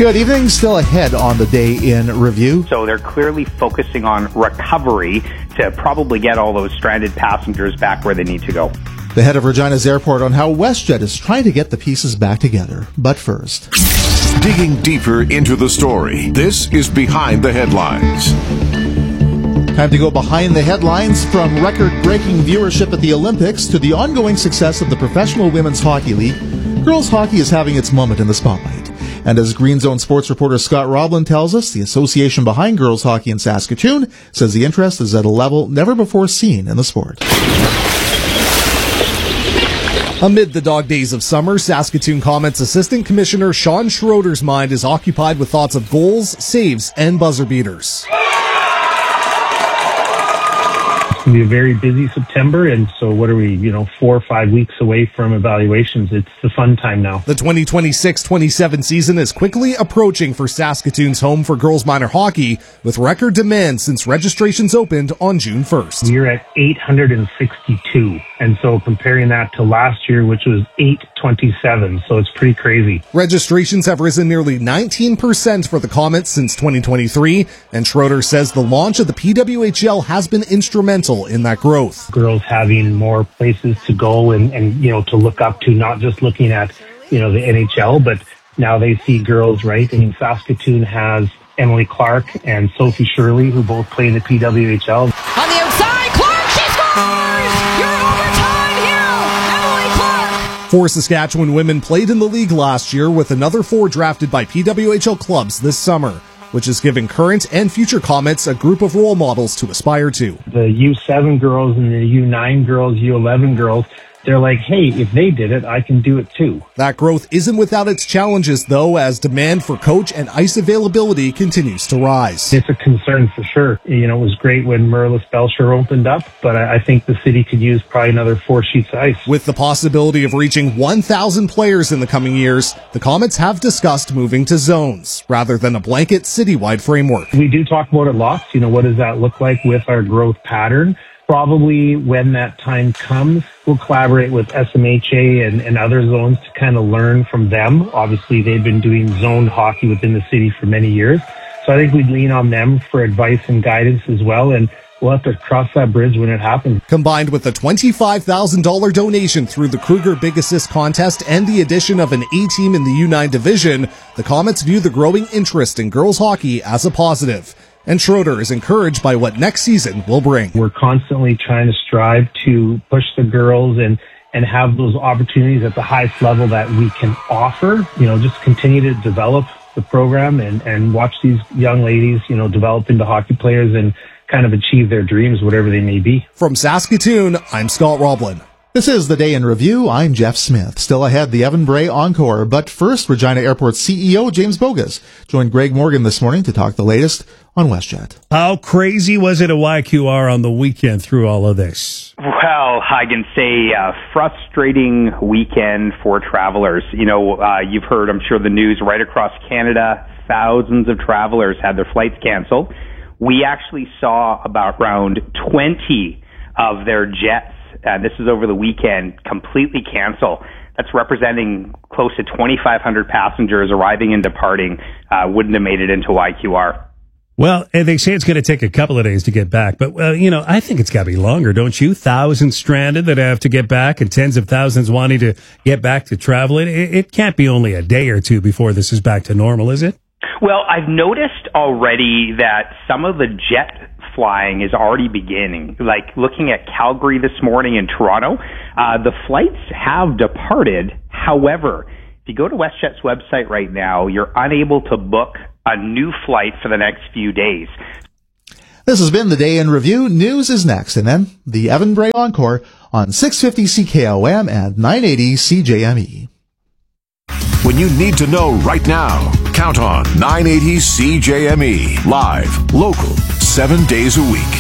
Good evening. Still ahead on the day in review. So they're clearly focusing on recovery to probably get all those stranded passengers back where they need to go. The head of Regina's airport on how WestJet is trying to get the pieces back together. But first, digging deeper into the story. This is Behind the Headlines. Time to go behind the headlines, from record-breaking viewership at the Olympics to the ongoing success of the Professional Women's Hockey League. Girls hockey is having its moment in the spotlight. And as Green Zone sports reporter Scott Roblin tells us, the association behind girls hockey in Saskatoon says the interest is at a level never before seen in the sport. Amid the dog days of summer, Saskatoon Comets Assistant Commissioner Sean Schroeder's mind is occupied with thoughts of goals, saves, and buzzer beaters. It's going to be a very busy September, and so what are we, 4 or 5 weeks away from evaluations. It's the fun time now. The 2026-27 season is quickly approaching for Saskatoon's home for girls minor hockey, with record demand since registrations opened on June 1st. We're at 862, and so comparing that to last year, which was 827, so it's pretty crazy. Registrations have risen nearly 19% for the Comets since 2023, and Schroeder says the launch of the PWHL has been instrumental in that growth. Girls having more places to go and to look up to, not just looking at, the NHL, but now they see girls, right? I mean, Saskatoon has Emily Clark and Sophie Shirley, who both play in the PWHL. On the outside, Clark, she scores! Your overtime hero, Emily Clark! 4 Saskatchewan women played in the league last year, with another 4 drafted by PWHL clubs this summer, which is giving current and future Comets a group of role models to aspire to. The U7 girls and the U9 girls, U11 girls, they're like, hey, if they did it, I can do it too. That growth isn't without its challenges, though, as demand for coach and ice availability continues to rise. It's a concern for sure. It was great when Merlis Belcher opened up, but I think the city could use probably another 4 sheets of ice. With the possibility of reaching 1,000 players in the coming years, the Comets have discussed moving to zones rather than a blanket citywide framework. We do talk about it lots. What does that look like with our growth pattern? Probably when that time comes, we'll collaborate with SMHA and other zones to kind of learn from them. Obviously, they've been doing zoned hockey within the city for many years. So I think we'd lean on them for advice and guidance as well, and we'll have to cross that bridge when it happens. Combined with a $25,000 donation through the Kruger Big Assist contest and the addition of an A-team in the U9 division, the Comets view the growing interest in girls hockey as a positive. And Schroeder is encouraged by what next season will bring. We're constantly trying to strive to push the girls and have those opportunities at the highest level that we can offer. Just continue to develop the program and watch these young ladies, develop into hockey players and kind of achieve their dreams, whatever they may be. From Saskatoon, I'm Scott Roblin. This is the Day in Review. I'm Jeff Smith. Still ahead, the Evan Bray Encore. But first, Regina Airport CEO James Bogas joined Greg Morgan this morning to talk the latest on WestJet. How crazy was it at YQR on the weekend through all of this? Well, I can say frustrating weekend for travelers. You've heard, I'm sure, the news right across Canada. Thousands of travelers had their flights canceled. We actually saw about around 20 of their jets, this is over the weekend, completely cancel. That's representing close to 2,500 passengers arriving and departing, wouldn't have made it into YQR. Well, they say it's going to take a couple of days to get back, but, I think it's got to be longer, don't you? Thousands stranded that have to get back and tens of thousands wanting to get back to traveling. It can't be only a day or two before this is back to normal, is it? Well, I've noticed already that some of the jet flying is already beginning. Like looking at Calgary this morning and Toronto, the flights have departed. However, if you go to WestJet's website right now, you're unable to book a new flight for the next few days. This has been the Day in Review. News is next, and then the Evan Bray Encore on 650 CKOM and 980 CJME. When you need to know right now, count on 980 CJME. Live, local, 7 days a week.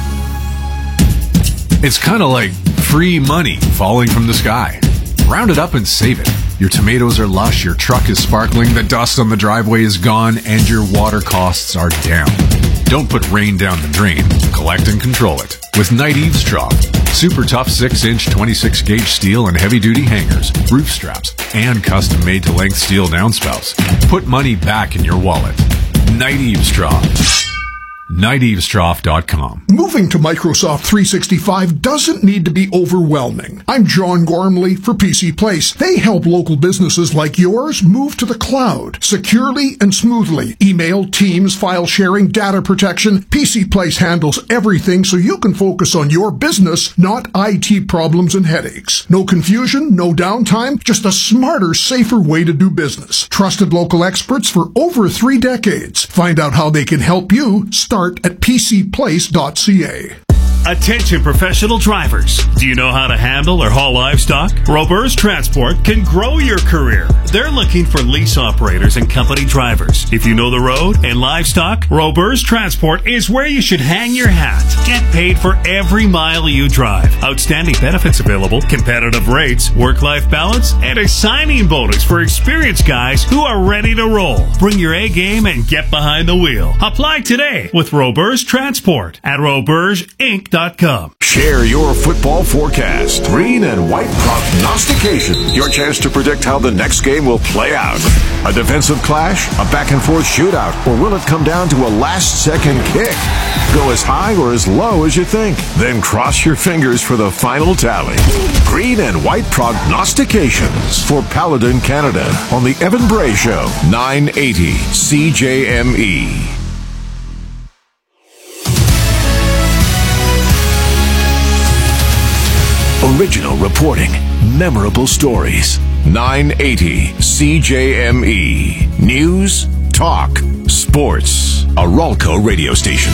It's kind of like free money falling from the sky. Round it up and save it. Your tomatoes are lush, your truck is sparkling, the dust on the driveway is gone, and your water costs are down. Don't put rain down the drain. Collect and control it with Night Eavesdrop. Super tough 6-inch 26-gauge steel and heavy-duty hangers, roof straps, and custom-made to length steel downspouts. Put money back in your wallet. Knight Eavesdroff. KnightEavesdroff.com. Moving to Microsoft 365 doesn't need to be overwhelming. I'm John Gormley for PC Place. They help local businesses like yours move to the cloud securely and smoothly. Email, Teams, file sharing, data protection. PC Place handles everything so you can focus on your business, not IT problems and headaches. No confusion, no downtime, just a smarter, safer way to do business. Trusted local experts for over 3 decades. Find out how they can help you. Start at pcplace.ca. Attention professional drivers. Do you know how to handle or haul livestock? Roberts Transport can grow your career. They're looking for lease operators and company drivers. If you know the road and livestock, Roberts Transport is where you should hang your hat. Get paid for every mile you drive. Outstanding benefits available, competitive rates, work-life balance, and a signing bonus for experienced guys who are ready to roll. Bring your A game and get behind the wheel. Apply today with Roberts Transport at robertsinc.com. Share your football forecast. Green and white prognostication. Your chance to predict how the next game will play out. A defensive clash? A back-and-forth shootout? Or will it come down to a last-second kick? Go as high or as low as you think. Then cross your fingers for the final tally. Green and white prognostications for Paladin Canada on the Evan Bray Show, 980 CJME. Original reporting, memorable stories. 980 CJME. News, talk, sports. A Ralco radio station.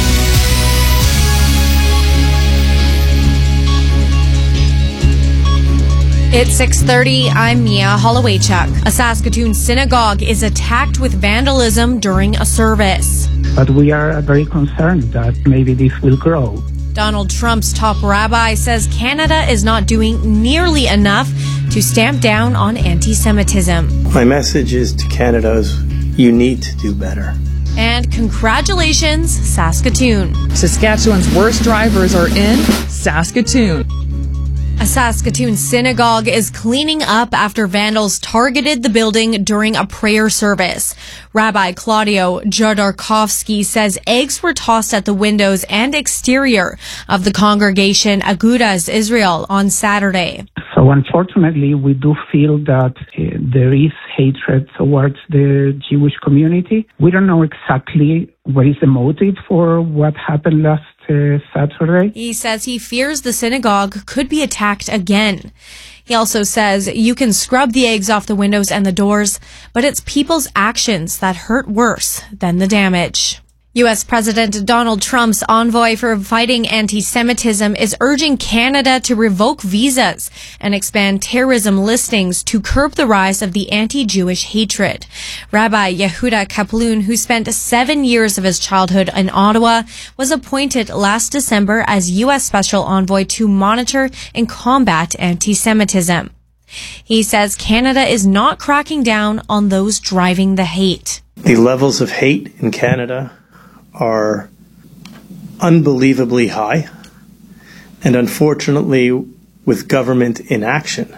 It's 6:30. I'm Mia Hollowaychuk. A Saskatoon synagogue is attacked with vandalism during a service. But we are very concerned that maybe this will grow. Donald Trump's top rabbi says Canada is not doing nearly enough to stamp down on anti-Semitism. My message is to Canada is you need to do better. And congratulations, Saskatoon. Saskatchewan's worst drivers are in Saskatoon. A Saskatoon synagogue is cleaning up after vandals targeted the building during a prayer service. Rabbi Claudio Jodorkovsky says eggs were tossed at the windows and exterior of the congregation Agudas Israel on Saturday. So unfortunately, we do feel that there is hatred towards the Jewish community. We don't know exactly what is the motive for what happened last Saturday. He says he fears the synagogue could be attacked again. He also says you can scrub the eggs off the windows and the doors, but it's people's actions that hurt worse than the damage. U.S. President Donald Trump's envoy for fighting anti-Semitism is urging Canada to revoke visas and expand terrorism listings to curb the rise of the anti-Jewish hatred. Rabbi Yehuda Kaplan, who spent 7 years of his childhood in Ottawa, was appointed last December as U.S. Special Envoy to monitor and combat anti-Semitism. He says Canada is not cracking down on those driving the hate. The levels of hate in Canada are unbelievably high, and unfortunately with government inaction.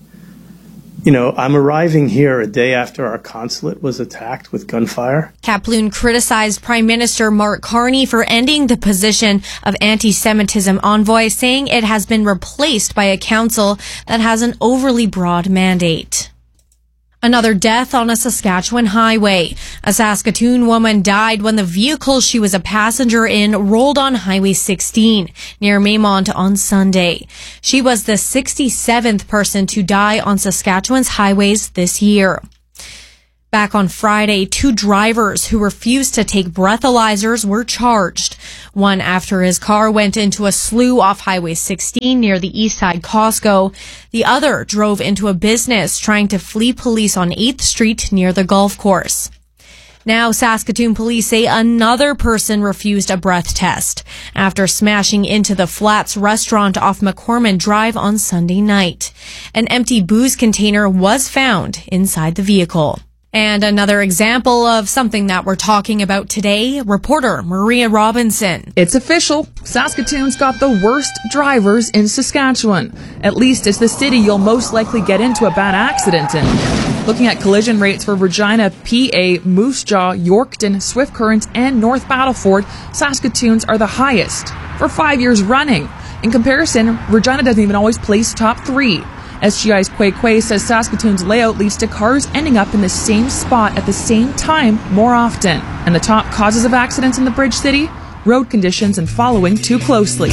You know, I'm arriving here a day after our consulate was attacked with gunfire. Kaplan criticized Prime Minister Mark Carney for ending the position of anti-Semitism envoy, saying it has been replaced by a council that has an overly broad mandate. Another death on a Saskatchewan highway. A Saskatoon woman died when the vehicle she was a passenger in rolled on Highway 16 near Maymont on Sunday. She was the 67th person to die on Saskatchewan's highways this year. Back on Friday, 2 drivers who refused to take breathalyzers were charged. One after his car went into a slough off Highway 16 near the Eastside Costco. The other drove into a business trying to flee police on 8th Street near the golf course. Now, Saskatoon police say another person refused a breath test after smashing into the Flats restaurant off McCormick Drive on Sunday night. An empty booze container was found inside the vehicle. And another example of something that we're talking about today, reporter Maria Robinson. It's official. Saskatoon's got the worst drivers in Saskatchewan. At least it's the city you'll most likely get into a bad accident in. Looking at collision rates for Regina, PA, Moose Jaw, Yorkton, Swift Current, and North Battleford, Saskatoon's are the highest for 5 years running. In comparison, Regina doesn't even always place top 3. SGI's Quay Quay says Saskatoon's layout leads to cars ending up in the same spot at the same time more often. And the top causes of accidents in the Bridge City? Road conditions and following too closely.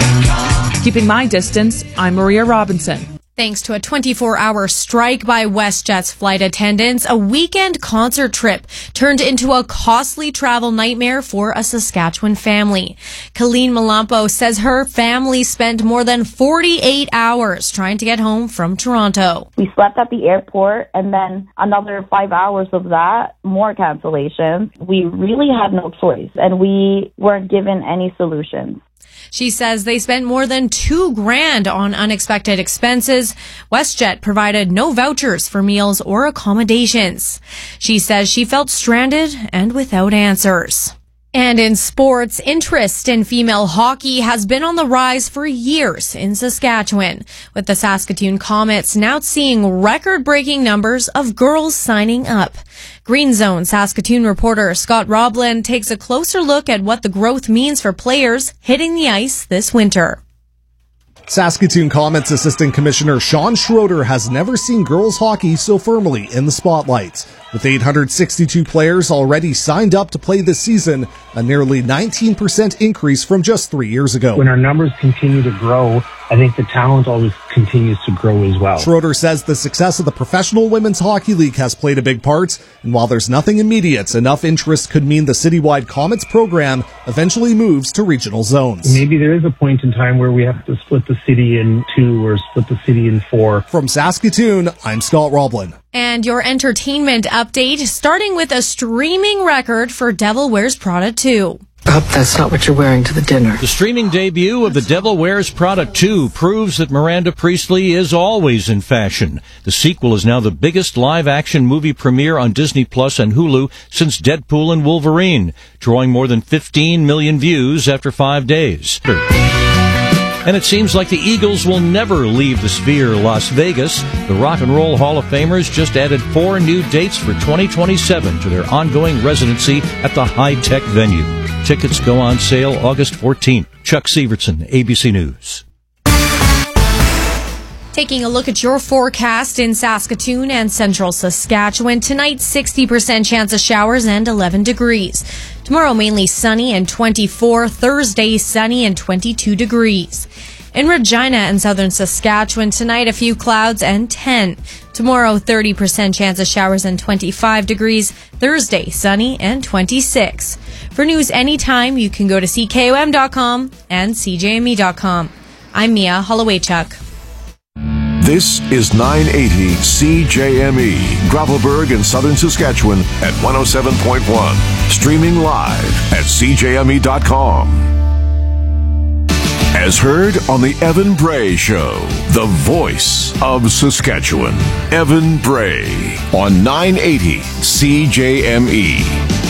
Keeping my distance, I'm Maria Robinson. Thanks to a 24-hour strike by WestJet's flight attendants, a weekend concert trip turned into a costly travel nightmare for a Saskatchewan family. Colleen Malampo says her family spent more than 48 hours trying to get home from Toronto. We slept at the airport, and then another 5 hours of that, more cancellations. We really had no choice, and we weren't given any solutions. She says they spent more than $2,000 on unexpected expenses. WestJet provided no vouchers for meals or accommodations. She says she felt stranded and without answers. And in sports, interest in female hockey has been on the rise for years in Saskatchewan, with the Saskatoon Comets now seeing record-breaking numbers of girls signing up. Green Zone Saskatoon reporter Scott Roblin takes a closer look at what the growth means for players hitting the ice this winter. Saskatoon Comets Assistant Commissioner Sean Schroeder has never seen girls hockey so firmly in the spotlight. With 862 players already signed up to play this season, a nearly 19% increase from just 3 years ago. When our numbers continue to grow, I think the talent always continues to grow as well. Schroeder says the success of the Professional Women's Hockey League has played a big part, and while there's nothing immediate, enough interest could mean the citywide Comets program eventually moves to regional zones. Maybe there is a point in time where we have to split the city in 2 or split the city in 4. From Saskatoon, I'm Scott Roblin. And your entertainment update, starting with a streaming record for Devil Wears Prada 2. I hope that's not what you're wearing to the dinner. The streaming debut of The Devil Wears Prada 2 proves that Miranda Priestley is always in fashion. The sequel is now the biggest live-action movie premiere on Disney Plus and Hulu since Deadpool and Wolverine, drawing more than 15 million views after 5 days. And it seems like the Eagles will never leave the Sphere Las Vegas. The Rock and Roll Hall of Famers just added 4 new dates for 2027 to their ongoing residency at the high-tech venue. Tickets go on sale August 14th. Chuck Severson, ABC News. Taking a look at your forecast in Saskatoon and central Saskatchewan. Tonight, 60% chance of showers and 11 degrees. Tomorrow, mainly sunny and 24. Thursday, sunny and 22 degrees. In Regina and southern Saskatchewan, tonight a few clouds and 10. Tomorrow, 30% chance of showers and 25 degrees. Thursday, sunny and 26. For news anytime, you can go to CKOM.com and CJME.com. I'm Mia Hollowaychuk. This is 980 CJME, Gravelburg in southern Saskatchewan at 107.1. Streaming live at CJME.com. As heard on the Evan Bray Show, the voice of Saskatchewan. Evan Bray on 980 CJME.